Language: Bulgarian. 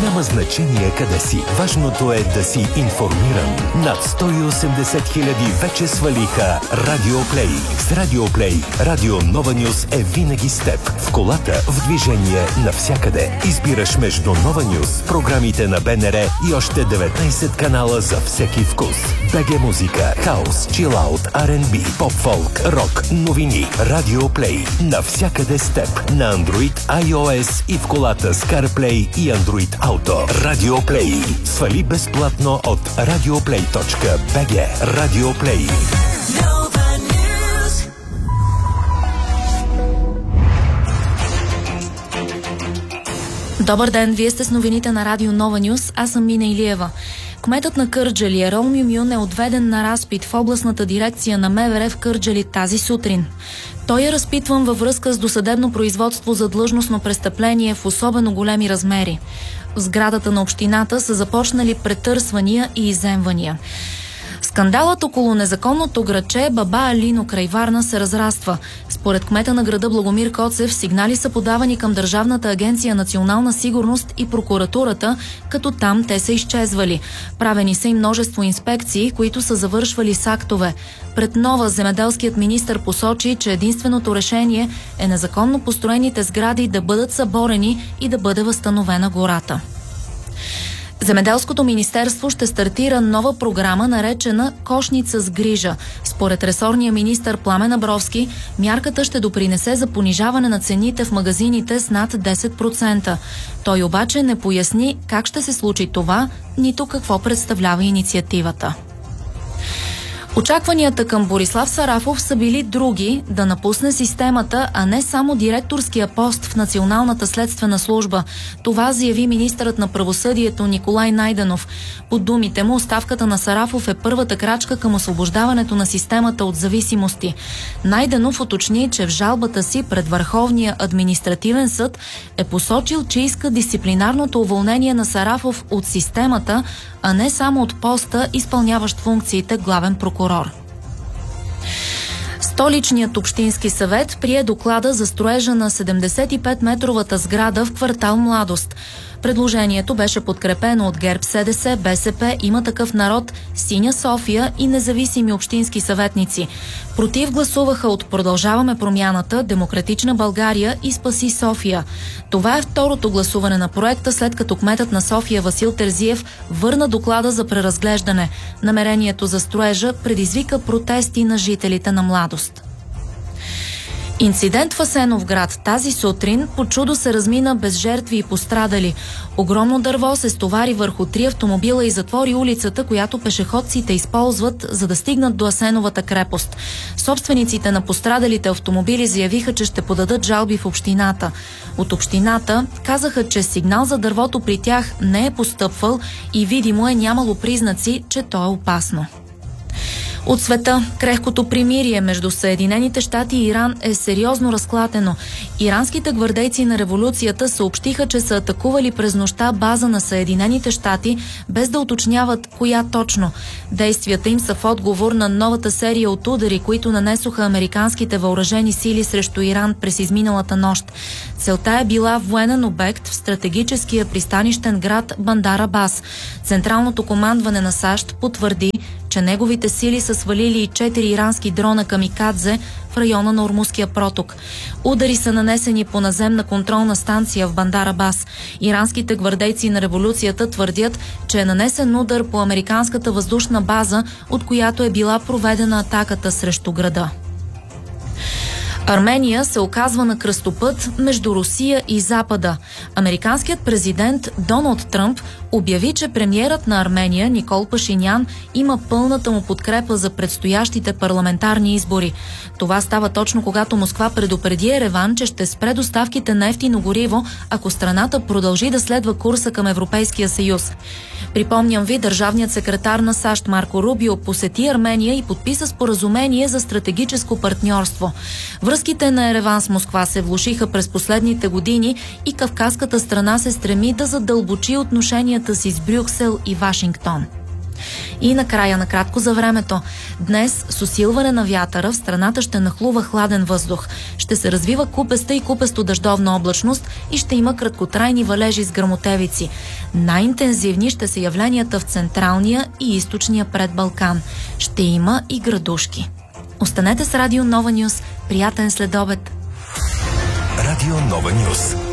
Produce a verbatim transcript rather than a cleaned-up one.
Няма значение къде си. Важното е да си информиран. Над сто и осемдесет хиляди вече свалиха Радио Плей. С Радио Плей, Радио Нова Нюз е винаги с теб. В колата, в движение, навсякъде. Избираш между Нова Нюз, програмите на БНР и още деветнайсет канала за всеки вкус. БГ музика, хаус, чилаут, Ар енд Би, поп-фолк, рок, новини. Радио Плей. Навсякъде с теб. На Android, iOS и в колата с CarPlay и Android Auto. Радио Плей. Свали безплатно от радиоплей точка би джи. Радио Плей. Добър ден, вие сте с новините на Радио Нова Нюз, аз съм Мина Илиева. Кметът на Кърджали Ерол Мюмюн е отведен на разпит в областната дирекция на МВР в Кърджали тази сутрин. Той е разпитван във връзка с досъдебно производство за длъжностно престъпление в особено големи размери. В сградата на общината са започнали претърсвания и изземвания. Скандалът около незаконното градче Баба Алино край Варна се разраства. Според кмета на града Благомир Коцев, сигнали са подавани към Държавната агенция Национална сигурност и прокуратурата, като там те са изчезвали. Правени са и множество инспекции, които са завършвали с актове. Пред Нова земеделският министър посочи, че единственото решение е незаконно построените сгради да бъдат съборени и да бъде възстановена гората. Земеделското министерство ще стартира нова програма, наречена Кошница с грижа. Според ресорния министър Пламен Абровски, мярката ще допринесе за понижаване на цените в магазините с над десет процента. Той обаче не поясни как ще се случи това, нито какво представлява инициативата. Очакванията към Борислав Сарафов са били други – да напусне системата, а не само директорския пост в Националната следствена служба. Това заяви министърът на правосъдието Николай Найденов. По думите му, оставката на Сарафов е първата крачка към освобождаването на системата от зависимости. Найденов уточни, че в жалбата си пред Върховния административен съд е посочил, че иска дисциплинарното уволнение на Сарафов от системата, а не само от поста, изпълняващ функциите главен прокурор. Столичният общински съвет прие доклада за строежа на седемдесет и пет метровата сграда в квартал Младост. Предложението беше подкрепено от ГЕРБ, СДС, БСП, Има такъв народ, Синя София и независими общински съветници. Против гласуваха от Продължаваме промяната, Демократична България и Спаси София. Това е второто гласуване на проекта, след като кметът на София Васил Терзиев върна доклада за преразглеждане. Намерението за строежа предизвика протести на жителите на Младост. Инцидент в Асеновград тази сутрин по чудо се размина без жертви и пострадали. Огромно дърво се стовари върху три автомобила и затвори улицата, която пешеходците използват, за да стигнат до Асеновата крепост. Собствениците на пострадалите автомобили заявиха, че ще подадат жалби в общината. От общината казаха, че сигнал за дървото при тях не е постъпвал и видимо е нямало признаци, че то е опасно. От света, крехкото примирие между Съединените щати и Иран е сериозно разклатено. Иранските гвардейци на революцията съобщиха, че са атакували през нощта база на Съединените щати, без да уточняват коя точно. Действията им са в отговор на новата серия от удари, които нанесоха американските въоръжени сили срещу Иран през изминалата нощ. Целта е била военен обект в стратегическия пристанищен град Бандар Абас. Централното командване на САЩ потвърди, че неговите сили са свалили и четири ирански дрона камикадзе в района на Ормузския проток. Удари са нанесени по наземна контролна станция в Бандар Абас. Иранските гвардейци на революцията твърдят, че е нанесен удар по американската въздушна база, от която е била проведена атаката срещу града. Армения се оказва на кръстопът между Русия и Запада. Американският президент Доналд Тръмп обяви, че премиерът на Армения Никол Пашинян има пълната му подкрепа за предстоящите парламентарни избори. Това става точно когато Москва предупреди Ереван, че ще спре доставките на евтино гориво, ако страната продължи да следва курса към Европейския съюз. Припомням ви, държавният секретар на САЩ Марко Рубио посети Армения и подписа споразумение за стратегическо партньорство. Връзките на Ереван с Москва се влошиха през последните години и кавказската страна се стреми да задълбочи отношенията си с Брюксел и Вашингтон. И накрая, накратко за времето. Днес с усилване на вятъра в страната ще нахлува хладен въздух. Ще се развива купеста и купесто дъждовна облачност и ще има краткотрайни валежи с гръмотевици. Най-интензивни ще са явленията в централния и източния предбалкан. Ще има и градушки. Останете с Радио Нова Нюс. Приятен следобед! Радио Нова Нюс.